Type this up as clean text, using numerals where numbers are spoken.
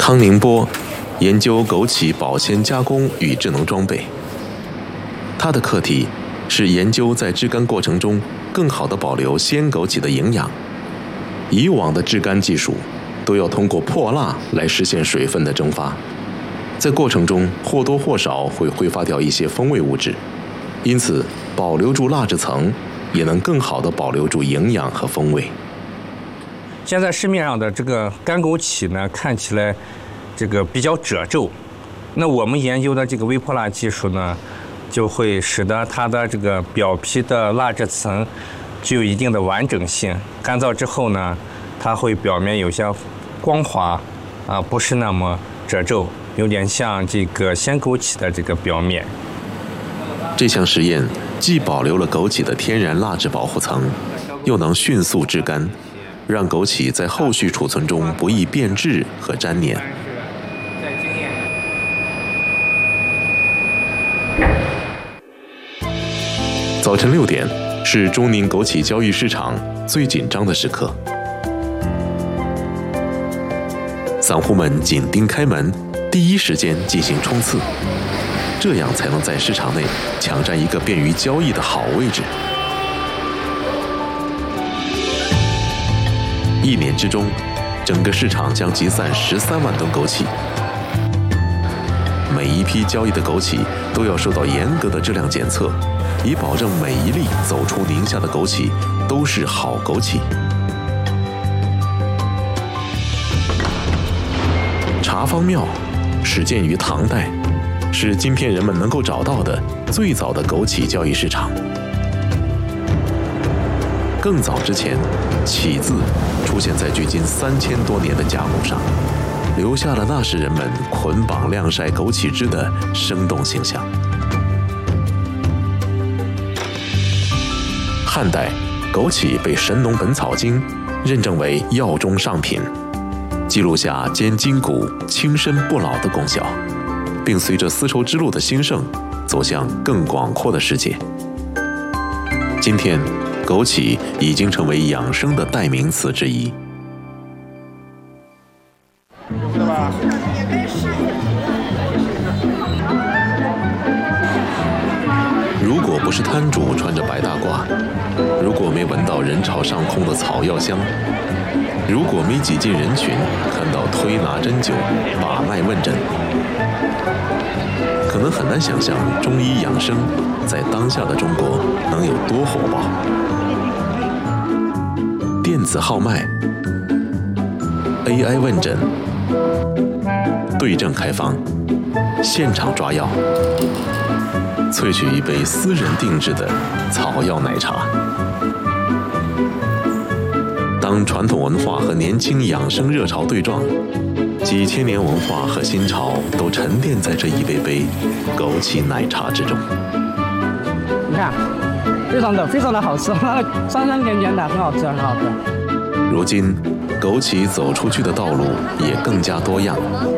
康宁波研究枸杞保鲜加工与智能装备。他的课题是研究在制干过程中更好地保留鲜枸杞的营养。以往的制干技术都要通过破蜡来实现水分的蒸发，在过程中或多或少会挥发掉一些风味物质，因此保留住蜡质层也能更好地保留住营养和风味。 现在市面上的这个干枸杞呢，看起来这个比较褶皱，那我们研究的这个微破蜡技术呢，就会使得它的这个表皮的蜡质层具有一定的完整性。干燥之后呢，它会表面有些光滑，不是那么褶皱，有点像这个鲜枸杞的这个表面。 这项实验既保留了枸杞的天然蜡质保护层，又能迅速制干，让枸杞在后续储存中不易变质和粘黏。早晨6点是中宁枸杞交易市场最紧张的时刻，散户们紧盯开门，第一时间进行冲刺，这样才能在市场内抢占一个便于交易的好位置。1年之中，整个市场将集散13万吨枸杞，每一批交易的枸杞都要受到严格的质量检测，以保证每一粒走出宁夏的枸杞都是好枸杞。茶坊庙始建于唐代，是今天人们能够找到的最早的枸杞交易市场。更早之前，杞字出现在距今3000多年的甲骨上，留下了那时人们捆绑晾晒枸杞汁的生动形象。汉代，枸杞被《神农本草经》认证为药中上品，记录下兼筋骨、轻身不老的功效，并随着丝绸之路的兴盛，走向更广阔的世界。今天，枸杞已经成为养生的代名词之一。如果不是摊主穿着白大褂，如果没闻到人潮上空的草药香，如果没挤进人群看到推拿针灸、把脉问诊，可能很难想象中医养生在当下的中国能有多火爆。电子号脉、AI 问诊、对症开方、现场抓药，萃取一杯私人定制的草药奶茶。当传统文化和年轻养生热潮对撞，几千年文化和新潮都沉淀在这一杯杯枸杞奶茶之中。 你看，非常的好吃，酸酸甜甜的，很好吃，很好吃。 如今，枸杞走出去的道路也更加多样。